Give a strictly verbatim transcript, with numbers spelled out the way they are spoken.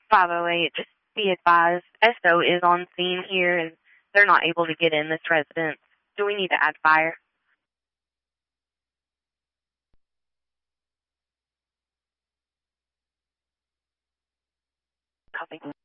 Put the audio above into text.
five oh eight, just be advised, S O is on scene here, and they're not able to get in this residence. Do we need to add fire? Copy.